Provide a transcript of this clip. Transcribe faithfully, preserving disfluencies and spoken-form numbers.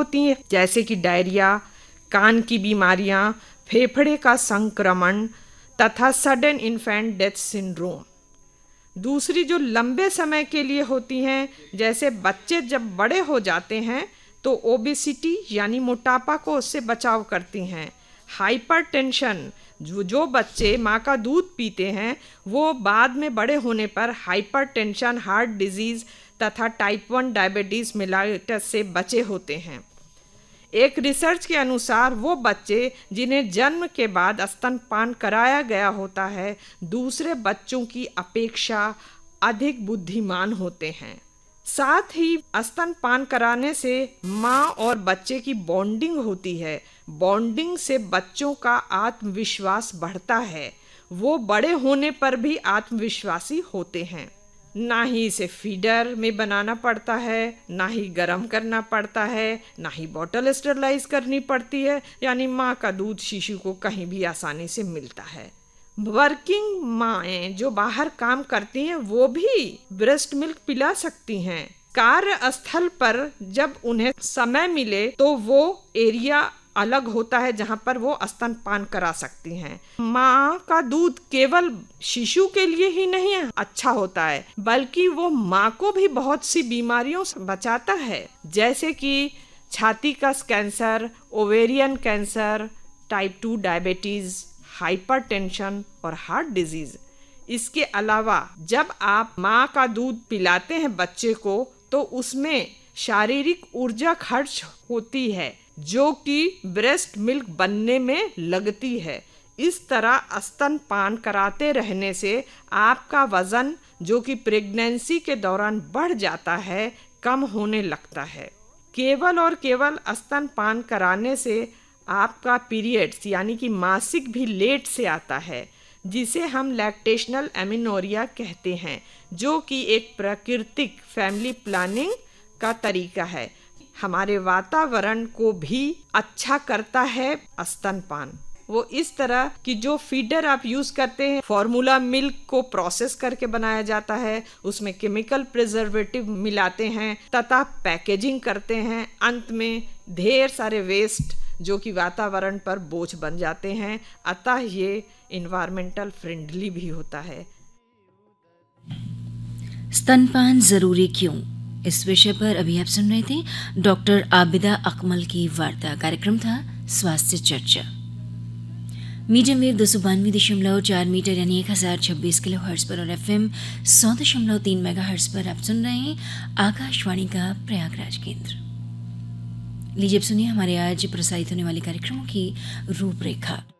होती हैं, जैसे कि डायरिया, कान की बीमारियां, फेफड़े का संक्रमण तथा सडन इन्फेंट डेथ सिंड्रोम। दूसरी जो लंबे समय के लिए होती हैं, जैसे बच्चे जब बड़े हो जाते हैं तो ओबेसिटी यानी मोटापा को उससे बचाव करती हैं। हाइपरटेंशन, जो जो बच्चे माँ का दूध पीते हैं वो बाद में बड़े होने पर हाइपरटेंशन, हार्ट डिजीज़ तथा टाइप वन डायबिटीज़ मेलाइटस से बचे होते हैं। एक रिसर्च के अनुसार वो बच्चे जिन्हें जन्म के बाद स्तनपान कराया गया होता है दूसरे बच्चों की अपेक्षा अधिक बुद्धिमान होते हैं। साथ ही स्तनपान कराने से माँ और बच्चे की बॉन्डिंग होती है। बॉन्डिंग से बच्चों का आत्मविश्वास बढ़ता है, वो बड़े होने पर भी आत्मविश्वासी होते हैं। ना ही इसे फीडर में बनाना पड़ता है, ना ही गर्म करना पड़ता है, ना ही बॉटल स्टरलाइज करनी पड़ती है, यानी माँ का दूध शिशु को कहीं भी आसानी से मिलता है। वर्किंग माएँ जो बाहर काम करती हैं वो भी ब्रेस्ट मिल्क पिला सकती हैं। कार्यस्थल पर जब उन्हें समय मिले तो वो एरिया अलग होता है जहाँ पर वो स्तनपान करा सकती हैं। माँ का दूध केवल शिशु के लिए ही नहीं अच्छा होता है, बल्कि वो माँ को भी बहुत सी बीमारियों से बचाता है, जैसे कि छाती का cancer, ovarian cancer, type two diabetes, hypertension और हार्ट डिजीज़। इसके अलावा जब आप माँ का दूध पिलाते हैं बच्चे को तो उसमें शारीरिक ऊर्जा खर्च होती है जो कि ब्रेस्ट मिल्क बनने में लगती है। इस तरह स्तनपान कराते रहने से आपका वज़न जो कि प्रेगनेंसी के दौरान बढ़ जाता है कम होने लगता है। केवल और केवल स्तनपान कराने से आपका पीरियड्स यानी कि मासिक भी लेट से आता है, जिसे हम लैक्टेशनल एमिनोरिया कहते हैं, जो कि एक प्राकृतिक फैमिली प्लानिंग का तरीका है। हमारे वातावरण को भी अच्छा करता है स्तनपान। वो इस तरह कि जो फीडर आप यूज़ करते हैं फॉर्मूला मिल्क को प्रोसेस करके बनाया जाता है, उसमें केमिकल प्रिजर्वेटिव मिलाते हैं तथा पैकेजिंग करते हैं। अंत में ढेर सारे वेस्ट जो कि वातावरण पर बोझ बन जाते हैं, अतः ये इन्वायरमेंटल फ्रेंडली भी होता है। स्तनपान जरूरी क्यों, इस विषय पर अभी आप सुन रहे थे डॉक्टर आबिदा अकमल की वार्ता। कार्यक्रम था स्वास्थ्य चर्चा। मीडियम वेव दो सौ बानवे दशमलव चार मीटर यानी एक हजार छब्बीस किलो हर्ट्ज पर और एफ एम सौ दशमलव तीन मेगा हर्ट्ज पर आप सुन रहे हैं आकाशवाणी का प्रयागराज केंद्र। लीजिए अब सुनिए हमारे आज प्रसारित होने वाले कार्यक्रमों की रूपरेखा।